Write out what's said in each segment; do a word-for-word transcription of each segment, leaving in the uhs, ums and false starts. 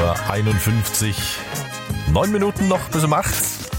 Uhr einundfünfzig. Neun Minuten noch bis um acht.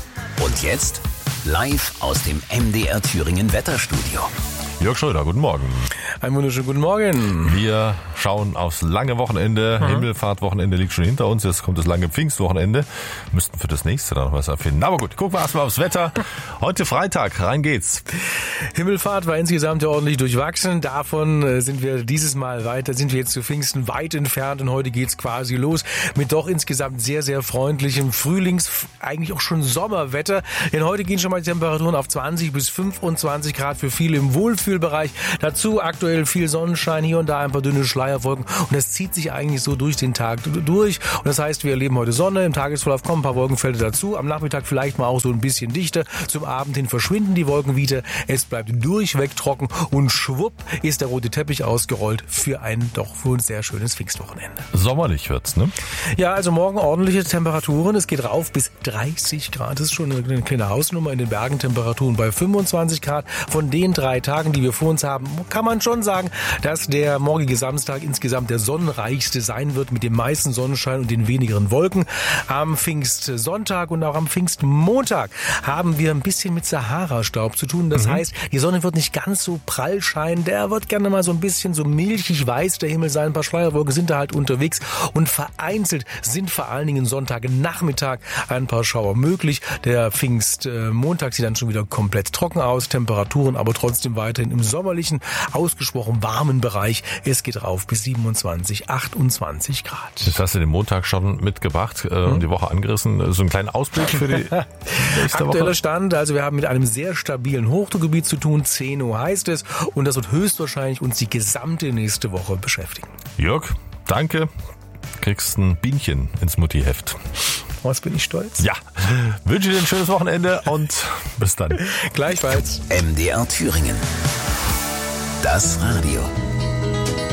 Und jetzt live aus dem M D R Thüringen Wetterstudio. Jörg Schröder, guten Morgen. Einen wunderschönen guten Morgen. Wir schauen aufs lange Wochenende. Mhm. Himmelfahrtwochenende liegt schon hinter uns. Jetzt kommt das lange Pfingstwochenende. Müssten für das nächste dann noch was erfinden. Aber gut, gucken wir erstmal aufs Wetter. Heute Freitag, rein geht's. Himmelfahrt war insgesamt ja ordentlich durchwachsen. Davon sind wir dieses Mal weiter, sind wir jetzt zu Pfingsten weit entfernt. Und heute geht's quasi los mit doch insgesamt sehr, sehr freundlichem Frühlings-, eigentlich auch schon Sommerwetter. Denn heute gehen schon mal die Temperaturen auf zwanzig bis fünfundzwanzig Grad für viele im Wohlfühlbereich. Dazu aktuell viel Sonnenschein, hier und da ein paar dünne Schleierwolken und das zieht sich eigentlich so durch den Tag durch und das heißt, wir erleben heute Sonne, im Tagesverlauf kommen ein paar Wolkenfelder dazu, am Nachmittag vielleicht mal auch so ein bisschen dichter, zum Abend hin verschwinden die Wolken wieder, es bleibt durchweg trocken und schwupp ist der rote Teppich ausgerollt für ein doch für uns sehr schönes Pfingstwochenende. Sommerlich wird's, ne? Ja, also morgen ordentliche Temperaturen, es geht rauf bis dreißig Grad, das ist schon eine kleine Hausnummer, in den Bergen Temperaturen bei fünfundzwanzig Grad, von den drei Tagen, die wir vor uns haben, kann man schon sagen, dass der morgige Samstag insgesamt der sonnenreichste sein wird mit dem meisten Sonnenschein und den wenigeren Wolken. Am Pfingstsonntag und auch am Pfingstmontag haben wir ein bisschen mit Sahara-Staub zu tun. Das mhm. heißt, die Sonne wird nicht ganz so prall scheinen. Der wird gerne mal so ein bisschen so milchig weiß der Himmel sein. Ein paar Schleierwolken sind da halt unterwegs und vereinzelt sind vor allen Dingen Sonntagnachmittag ein paar Schauer möglich. Der Pfingstmontag sieht dann schon wieder komplett trocken aus. Temperaturen aber trotzdem weiterhin im sommerlichen, ausgesprochen warmen Bereich. Es geht rauf bis siebenundzwanzig, achtundzwanzig Grad. Jetzt hast du den Montag schon mitgebracht äh, hm? und die Woche angerissen. So einen kleinen Ausblick für die nächste Woche. Aktueller Stand, also wir haben mit einem sehr stabilen Hochdruckgebiet zu tun. zehn Uhr heißt es und das wird höchstwahrscheinlich uns die gesamte nächste Woche beschäftigen. Jörg, danke. Kriegst ein Bienchen ins Muttiheft. Was bin ich stolz? Ja, wünsche dir ein schönes Wochenende und bis dann. Gleichfalls. M D R Thüringen. Das Radio.